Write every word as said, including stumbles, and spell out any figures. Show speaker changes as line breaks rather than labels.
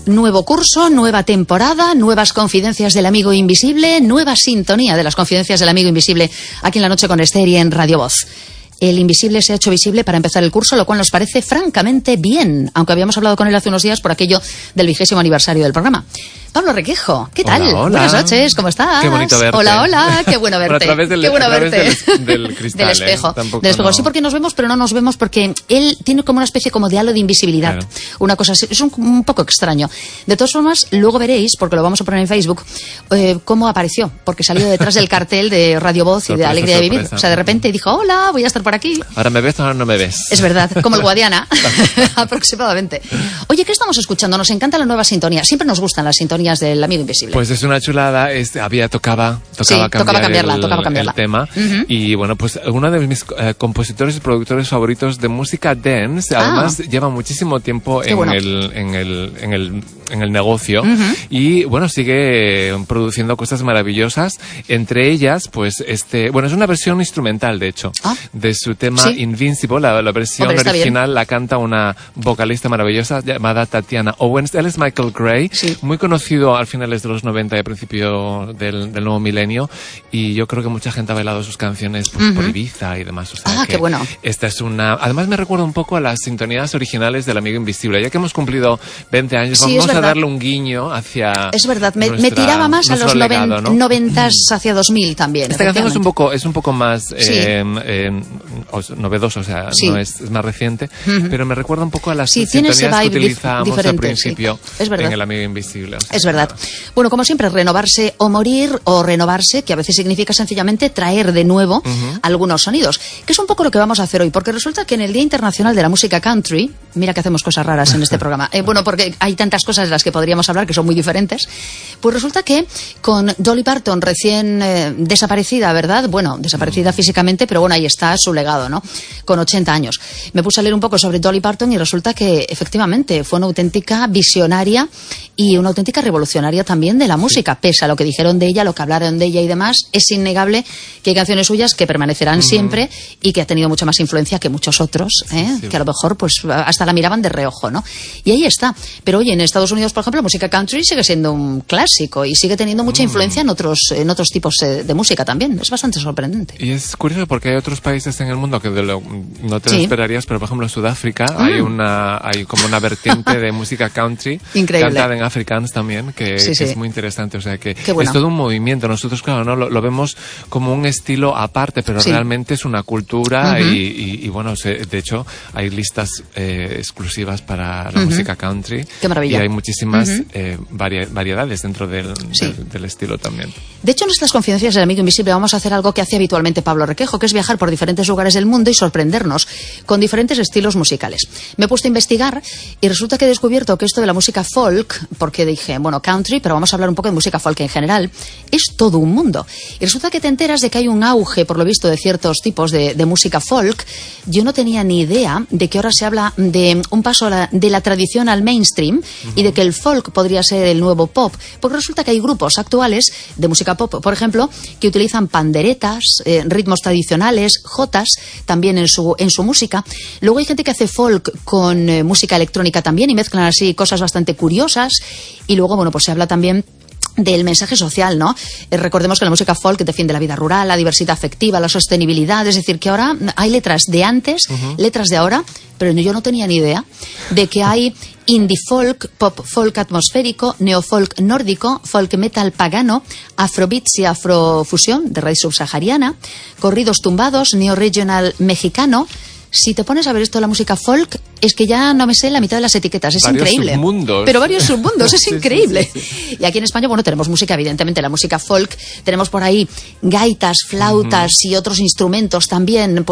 Nuevo curso, nueva temporada, nuevas confidencias del amigo invisible, nueva sintonía de las confidencias del amigo invisible aquí en La Noche con Esther y en Radio Voz. El invisible se ha hecho visible para empezar el curso, lo cual nos parece francamente bien, aunque habíamos hablado con él hace unos días por aquello del vigésimo aniversario del programa. Pablo Requejo, ¿qué tal?
Hola, hola.
Buenas noches, ¿cómo estás?
Qué bonito verte.
Hola, hola, qué bueno verte.
Bueno, a través del,
qué bueno
a través
verte.
Del, del cristal,
del espejo.
¿eh? Tampoco
del espejo.
No.
Sí, porque nos vemos, pero no nos vemos porque él tiene como una especie como de halo de invisibilidad.
Claro.
Una cosa así, es un, un poco extraño. De todas formas, luego veréis, porque lo vamos a poner en Facebook, eh, cómo apareció, porque salió detrás del cartel de Radio Voz y de
Sorpresa,
Alegría de Vivir.
sorpresa.
O sea, de repente dijo, hola, voy a estar por aquí.
Ahora me ves, ahora no me ves.
Es verdad, como el Guadiana, aproximadamente. Oye, ¿qué estamos escuchando? Nos encanta la nueva sintonía. Siempre nos gustan las sintonías del amigo invisible.
Pues es una chulada. Es, había tocaba, tocaba,
Sí,
cambiar
tocaba cambiarla,
el,
tocaba cambiarla.
el tema.
Uh-huh.
Y bueno, pues uno de mis eh, compositores y productores favoritos de música dance,
Ah.
además lleva muchísimo tiempo
Qué
en,
bueno.
el, en, el, en, el, en el negocio.
Uh-huh.
Y bueno, sigue produciendo cosas maravillosas. Entre ellas, pues este, bueno, es una versión instrumental, de hecho,
Ah.
de su tema
Sí.
Invincible. La, la versión
Hombre, está
original
bien.
la canta una vocalista maravillosa llamada Tatiana Owens. Él es Michael Gray,
Sí.
muy conocido al finales de los noventa y al principio del, del nuevo milenio, y yo creo que mucha gente ha bailado sus canciones pues,
Ujú.
por Ibiza y demás. O sea
Ah,
que
qué bueno.
Esta es una... Además me recuerda un poco a las sintonías originales del Amigo Invisible. Ya que hemos cumplido veinte años,
Sí, es
vamos a
verdad.
darle un guiño hacia...
Es verdad, me, me
nuestra-
tiraba más a
nuestro
los
legado,
noven,
¿no?
noventas hacia dos mil también.
Esta canción es un
efectivamente.
poco, es un poco más
Sí.
eh, eh, os- novedoso, o sea,
Sí.
no es, es más reciente,
Ujú.
pero me recuerda un poco a las
Sí, tiene ese
sintonías que
vibe dif-
utilizábamos al
diferente,
principio
sí. Es verdad.
en El Amigo Invisible. O sea,
Es verdad. Bueno, como siempre, renovarse o morir, o renovarse, que a veces significa sencillamente traer de nuevo
Ujú.
algunos sonidos, que es un poco lo que vamos a hacer hoy, porque resulta que en el Día Internacional de la Música Country, mira que hacemos cosas raras en este programa, eh, bueno, porque hay tantas cosas de las que podríamos hablar que son muy diferentes, pues resulta que con Dolly Parton recién eh, desaparecida, ¿verdad? Bueno, desaparecida físicamente, pero bueno, ahí está su legado, ¿no? Con ochenta años. Me puse a leer un poco sobre Dolly Parton y resulta que efectivamente fue una auténtica visionaria y una auténtica revolucionaria también de la música, pese a lo que dijeron de ella, lo que hablaron de ella y demás, es innegable que hay canciones suyas que permanecerán siempre y que ha tenido mucha más influencia que muchos otros, ¿eh?
sí.
Que a lo mejor pues hasta la miraban de reojo, ¿no? Y ahí está. Pero oye, en Estados Unidos, por ejemplo, la música country sigue siendo un clásico y sigue teniendo mucha influencia en otros en otros tipos eh, de música también. Es bastante sorprendente.
Y es curioso porque hay otros países en el mundo que de lo- no te lo
Sí.
esperarías, pero por ejemplo en Sudáfrica hay una hay como una vertiente de música country
Increíble.
cantada en Afrikaans también que,
Sí,
que
sí.
es muy interesante. O sea que
Qué bueno.
es todo un movimiento. Nosotros claro no lo, lo vemos como un estilo aparte, pero
Sí.
realmente es una cultura
Ujú.
y, y- y, bueno se- de hecho hay listas eh, exclusivas para la
Ujú.
música country.
Qué maravilla.
Y hay muchísimas
Ujú.
eh, varia- variedades dentro del,
Sí.
del, del estilo también.
De hecho, en nuestras confidencias del Amigo Invisible vamos a hacer algo que hace habitualmente Pablo Requejo, que es viajar por diferentes lugares del mundo y sorprendernos con diferentes estilos musicales. Me he puesto a investigar y resulta que he descubierto que esto de la música folk, porque dije, bueno, country, pero vamos a hablar un poco de música folk en general, es todo un mundo. Y resulta que te enteras de que hay un auge, por lo visto, de ciertos tipos de, de música folk. Yo no tenía ni idea de que ahora se habla de un paso a la- de la tradición al mainstream y de que el folk podría ser el nuevo pop, porque resulta que hay grupos actuales de música pop, por ejemplo, que utilizan panderetas, eh, ritmos tradicionales, jotas, también en su, en su música. Luego hay gente que hace folk con eh, música electrónica también y mezclan así cosas bastante curiosas. Y luego, bueno, pues se habla también del mensaje social, ¿no? Eh, recordemos que la música folk defiende la vida rural, la diversidad afectiva, la sostenibilidad, es decir, que ahora hay letras de antes, letras de ahora, pero yo no tenía ni idea de que hay indie folk, pop folk atmosférico, neofolk nórdico, folk metal pagano, afrobeats y afrofusión de raíz subsahariana, corridos tumbados, neo-regional mexicano. Si te pones a ver esto de la música folk, es que ya no me sé la mitad de las etiquetas, es
Varios
increíble.
submundos.
Pero varios submundos, es
Sí, sí,
increíble.
sí, sí,
Y aquí en España, bueno, tenemos música, evidentemente, la música folk, tenemos por ahí gaitas, flautas y otros instrumentos también, pues